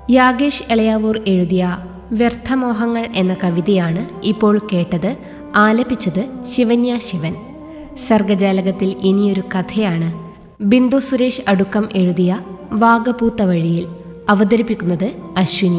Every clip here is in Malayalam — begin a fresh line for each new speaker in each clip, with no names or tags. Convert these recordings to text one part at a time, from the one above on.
യാഗേഷ് എളയാവൂർ എഴുതിയ വ്യർത്ഥമോഹങ്ങൾ എന്ന കവിതയാണ് ഇപ്പോൾ കേട്ടത്. ആലപിച്ചത് ശിവന്യ ശിവൻ. സർഗജാലകത്തിൽ ഇനിയൊരു കഥയാണ്. ബിന്ദു സുരേഷ് അടുക്കം എഴുതിയ വാഗപൂത്ത വഴിയിൽ. അവതരിപ്പിക്കുന്നത് അശ്വിനി.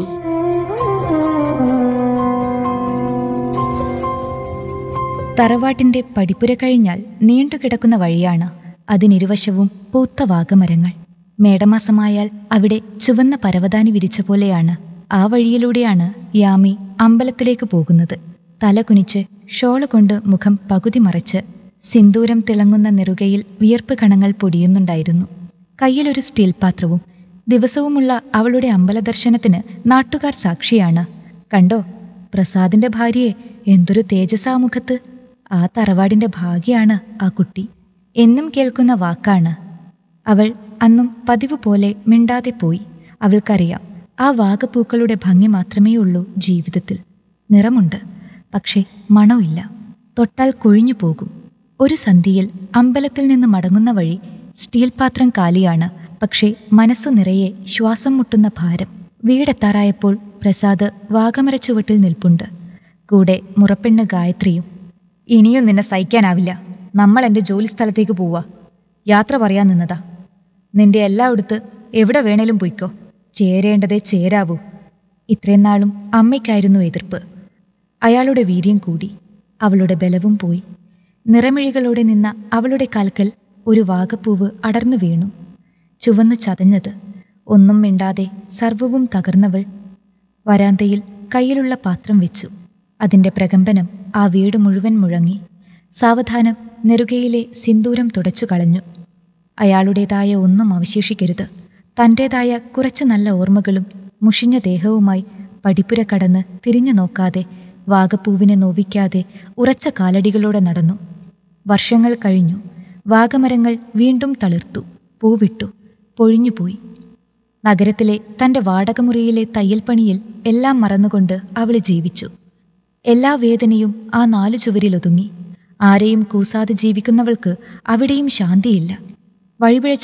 തറവാട്ടിന്റെ പടിപ്പുര കഴിഞ്ഞാൽ നീണ്ടുകിടക്കുന്ന വഴിയാണ്. അതിനിരുവശവും പൂത്ത വാഗമരങ്ങൾ. മേടമാസമായാൽ അവിടെ ചുവന്ന പരവതാനി വിരിച്ച പോലെയാണ്. ആ വഴിയിലൂടെയാണ് യാമി അമ്പലത്തിലേക്ക് പോകുന്നത്. തല കുനിച്ച് ഷോള് കൊണ്ട് മുഖം പകുതി മറച്ച് സിന്ദൂരം തിളങ്ങുന്ന നെറുകയിൽ വിയർപ്പ് കണങ്ങൾ പൊടിയുന്നുണ്ടായിരുന്നു. കയ്യിലൊരു സ്റ്റീൽ പാത്രവും. ദിവസവുമുള്ള അവളുടെ അമ്പലദർശനത്തിന് നാട്ടുകാർ സാക്ഷിയാണ്. കണ്ടോ, പ്രസാദിന്റെ ഭാര്യയെ, എന്തൊരു തേജസാ മുഖത്ത്! ആ തറവാടിന്റെ ഭാഗ്യാണ് ആ കുട്ടി. എന്നും കേൾക്കുന്ന വാക്കാണ്. അവൾ അന്നും പതിവ് പോലെ മിണ്ടാതെ പോയി. അവൾക്കറിയാം, ആ വാഗപ്പൂക്കളുടെ ഭംഗി മാത്രമേ ഉള്ളൂ ജീവിതത്തിൽ. നിറമുണ്ട്, പക്ഷേ മണമില്ല. തൊട്ടാൽ കൊഴിഞ്ഞു പോകും. ഒരു സന്ധിയിൽ അമ്പലത്തിൽ നിന്ന് മടങ്ങുന്ന വഴി സ്റ്റീൽ പാത്രം കാലിയാണ്. പക്ഷേ മനസ്സു നിറയെ ശ്വാസം മുട്ടുന്ന ഭാരം. വീടെത്താറായപ്പോൾ പ്രസാദ് വാഗമരച്ചുവട്ടിൽ നിൽപ്പുണ്ട്. കൂടെ മുറപ്പെണ്ണ് ഗായത്രിയും. ഇനിയും നിന്നെ സഹിക്കാനാവില്ല. നമ്മൾ എൻ്റെ ജോലിസ്ഥലത്തേക്ക് പോവാ. യാത്ര പറയാൻ നിന്നതാ. നിന്റെ എല്ലായിടത്ത് എവിടെ വേണേലും പൊയ്ക്കോ. ചേരേണ്ടതേ ചേരാവൂ. ഇത്രയും നാളും അമ്മയ്ക്കായിരുന്നു എതിർപ്പ്. അയാളുടെ വീര്യം കൂടി. അവളുടെ ബലവും പോയി. നിറമിഴികളോടെ നിന്ന അവളുടെ കാൽക്കൽ ഒരു വാഗപ്പൂവ് അടർന്നു വീണു. ചുവന്നു ചതഞ്ഞത്. ഒന്നും മിണ്ടാതെ സർവവും തകർന്നവൾ വരാന്തയിൽ കയ്യിലുള്ള പാത്രം വെച്ചു. അതിൻ്റെ പ്രകമ്പനം ആ വീട് മുഴുവൻ മുഴങ്ങി. സാവധാനം നെറുകയിലെ സിന്ദൂരം തുടച്ചു കളഞ്ഞു. അയാളുടേതായ ഒന്നും അവശേഷിക്കരുത്. തൻ്റേതായ കുറച്ച് നല്ല ഓർമ്മകളും മുഷിഞ്ഞ ദേഹവുമായി പടിപ്പുര കടന്ന് തിരിഞ്ഞു നോക്കാതെ, വാഗപ്പൂവിനെ നോവിക്കാതെ ഉറച്ച കാലടികളോടെ നടന്നു. വർഷങ്ങൾ കഴിഞ്ഞു. വാഗമരങ്ങൾ വീണ്ടും തളിർത്തു, പൂവിട്ടു, പൊഴിഞ്ഞുപോയി. നഗരത്തിലെ തൻ്റെ വാടകമുറിയിലെ തയ്യൽപ്പണിയിൽ എല്ലാം മറന്നുകൊണ്ട് അവൾ ജീവിച്ചു. എല്ലാ വേദനയും ആ 4 ചുവരിലൊതുങ്ങി. ആരെയും കൂസാതെ ജീവിക്കുന്നവൾക്ക് അവിടെയും ശാന്തിയില്ല. വഴിപിഴച്ച